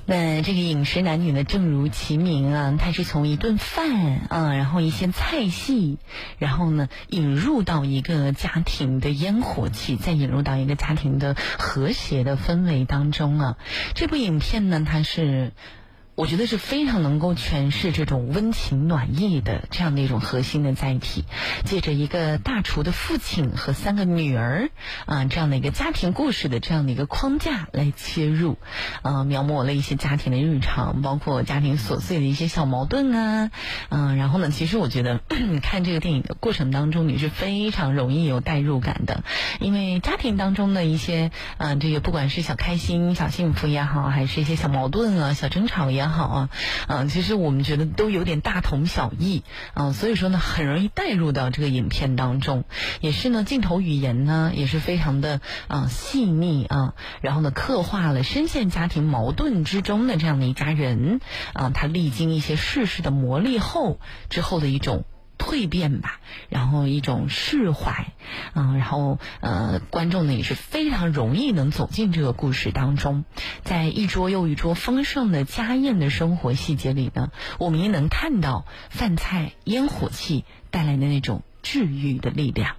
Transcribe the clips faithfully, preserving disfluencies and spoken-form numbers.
那这个饮食男女呢，正如其名啊，它是从一顿饭啊，然后一些菜系，然后呢引入到一个家庭的烟火气，再引入到一个家庭的和谐的氛围当中啊。这部影片呢，它是我觉得是非常能够诠释这种温情暖意的这样的一种核心的载体，借着一个大厨的父亲和三个女儿啊这样的一个家庭故事的这样的一个框架来切入，啊描摹了一些家庭的日常，包括家庭琐碎的一些小矛盾啊，嗯，然后呢，其实我觉得你看这个电影的过程当中，你是非常容易有代入感的，因为家庭当中的一些啊这个不管是小开心、小幸福也好，还是一些小矛盾啊、小争吵也好。好啊，嗯，其实我们觉得都有点大同小异，嗯，所以说呢，很容易带入到这个影片当中，也是呢，镜头语言呢也是非常的啊细腻啊，然后呢，刻画了深陷家庭矛盾之中的这样的一家人啊，他历经一些世事的磨砺后之后的一种蜕变吧，然后一种释怀啊，然后呃，观众呢也是非常容易能走进这个故事当中，在一桌又一桌丰盛的家宴的生活细节里呢，我们也能看到饭菜烟火气带来的那种治愈的力量。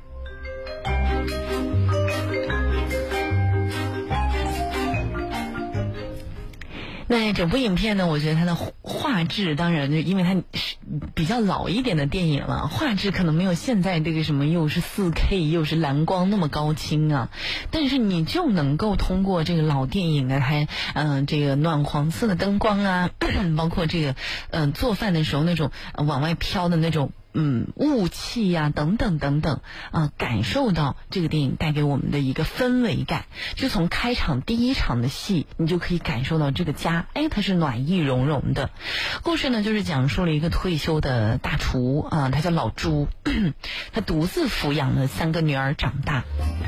那整部影片呢，我觉得它的画质，当然就因为它是比较老一点的电影了，画质可能没有现在这个什么又是 四 K 又是蓝光那么高清啊，但是你就能够通过这个老电影的它嗯、呃、这个暖黄色的灯光啊，包括这个嗯、呃、做饭的时候那种、呃、往外飘的那种嗯，雾气呀、啊，等等等等啊，感受到这个电影带给我们的一个氛围感。就从开场第一场的戏，你就可以感受到这个家，哎，它是暖意融融的。故事呢，就是讲述了一个退休的大厨啊，他叫老朱，他独自抚养了三个女儿长大。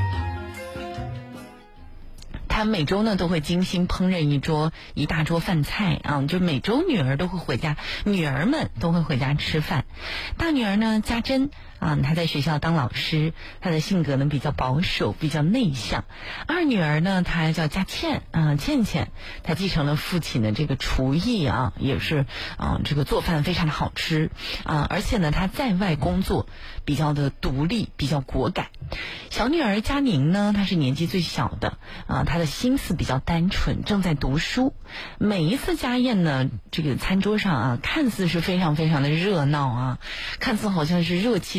他每周呢都会精心烹饪一桌一大桌饭菜啊，就每周女儿都会回家，女儿们都会回家吃饭。大女儿呢家珍啊，她在学校当老师，她的性格呢比较保守，比较内向。二女儿呢，她叫佳倩啊，倩倩，她继承了父亲的这个厨艺啊，也是啊这个做饭非常的好吃啊，而且呢她在外工作比较的独立，比较果敢。小女儿佳宁呢，她是年纪最小的啊，她的心思比较单纯，正在读书。每一次家宴呢，这个餐桌上啊，看似是非常非常的热闹啊，看似好像是热气